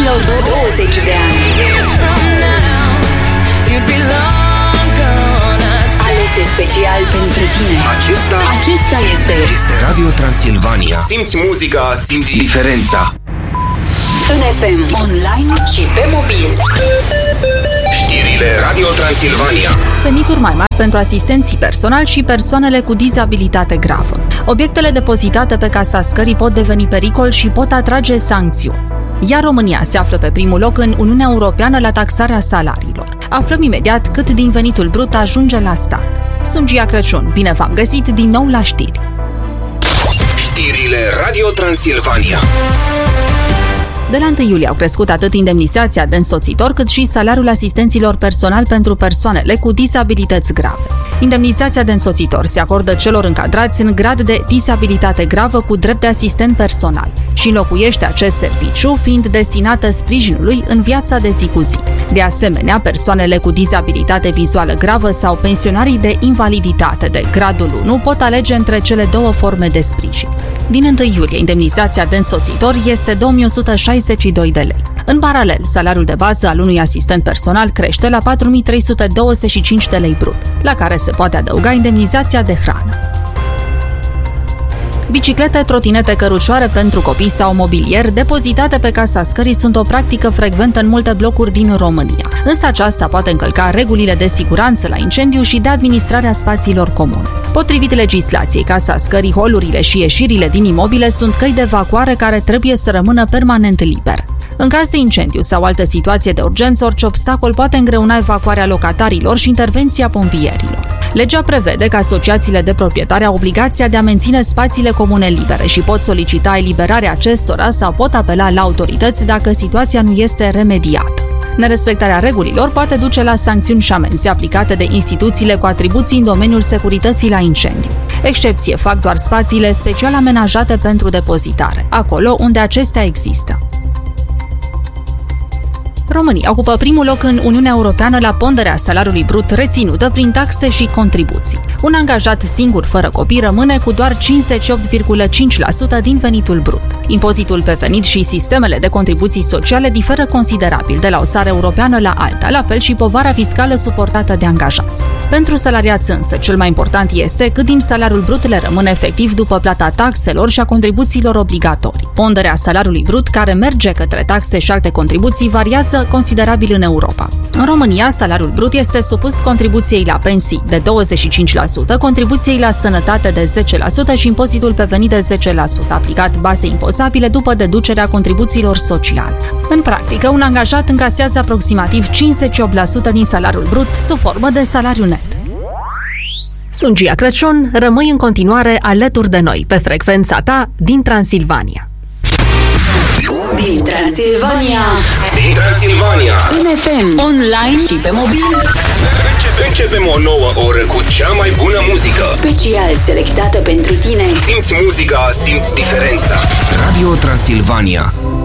ultimilor 20 de ani. Alese special pentru tine. Acesta este Radio Transilvania. Simți muzica, simți diferența. în FM, online și pe mobil. Știrile Radio Transilvania. Venituri mai mari pentru asistenții personali și persoanele cu dizabilitate gravă. Obiectele depozitate pe Casa Scării pot deveni pericol și pot atrage sancțiuni. Iar România se află pe primul loc în Uniunea Europeană la taxarea salariilor. Aflăm imediat cât din venitul brut ajunge la stat. Sunt Gia Crăciun, bine v-am găsit din nou la știri. Știrile Radio Transilvania. De la 1 iulie au crescut atât indemnizația de însoțitor, cât și salariul asistenților personali pentru persoanele cu dizabilități grave. Indemnizația de însoțitor se acordă celor încadrați în grad de dizabilitate gravă cu drept de asistent personal și înlocuiește acest serviciu, fiind destinată sprijinului în viața de zi cu zi. De asemenea, persoanele cu dizabilitate vizuală gravă sau pensionarii de invaliditate de gradul 1 pot alege între cele două forme de sprijin. Din 1 iulie, indemnizația de însoțitor este 2162 de lei. În paralel, salariul de bază al unui asistent personal crește la 4325 de lei brut, la care se poate adăuga indemnizația de hrană. Biciclete, trotinete, cărucioare pentru copii sau mobilier depozitate pe Casa Scării sunt o practică frecventă în multe blocuri din România. Însă aceasta poate încălca regulile de siguranță la incendiu și de administrarea spațiilor comune. Potrivit legislației Casa Scării, holurile și ieșirile din imobile sunt căi de evacuare care trebuie să rămână permanent libere. În caz de incendiu sau altă situație de urgență, orice obstacol poate îngreuna evacuarea locatarilor și intervenția pompierilor. Legea prevede că asociațiile de proprietari au obligația de a menține spațiile comune libere și pot solicita eliberarea acestora sau pot apela la autorități dacă situația nu este remediată. Nerespectarea regulilor poate duce la sancțiuni și amenzi aplicate de instituțiile cu atribuții în domeniul securității la incendiu. Excepție fac doar spațiile special amenajate pentru depozitare, acolo unde acestea există. România ocupă primul loc în Uniunea Europeană la ponderea salariului brut reținută prin taxe și contribuții. Un angajat singur fără copii rămâne cu doar 58,5% din venitul brut. Impozitul pe venit și sistemele de contribuții sociale diferă considerabil de la o țară europeană la alta, la fel și povara fiscală suportată de angajați. Pentru salariați însă, cel mai important este cât din salariul brut le rămâne efectiv după plata taxelor și a contribuțiilor obligatorii. Ponderea salariului brut care merge către taxe și alte contribuții variază considerabil în Europa. În România, salariul brut este supus contribuției la pensii de 25%, contribuției la sănătate de 10% și impozitul pe venit de 10%, aplicat bazei impozabile după deducerea contribuțiilor sociale. În practică, un angajat încasează aproximativ 58% din salariul brut sub formă de salariu net. Sunt Gia Crăciun, rămâi în continuare alături de noi pe frecvența ta din Transilvania. Din Transilvania. În FM, online și pe mobil. Începem o nouă oră cu cea mai bună muzică. Special selectată pentru tine. Simți muzica, simți diferența. Radio Transilvania.